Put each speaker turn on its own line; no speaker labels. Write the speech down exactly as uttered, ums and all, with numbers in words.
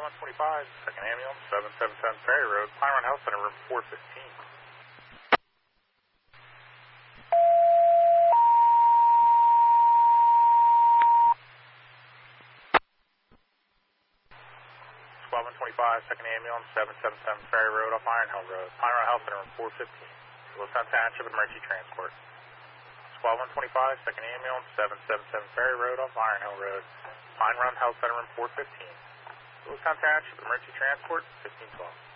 one twenty-five, second ambulance, seven seven seven Ferry Road, Pine Run Health Center, room four fifteen. twelve one twenty-five, second ambulance, seven seven seven Ferry Road, off Iron Hill Road, Pine Run Health Center, room four fifteen. Wilson Township Emergency Transport. twelve one twenty-five, second ambulance, seven seven seven Ferry Road, off Iron Hill Road, Pine Run Health Center, room four fifteen. Wilson Township Emergency Transport, fifteen twelve.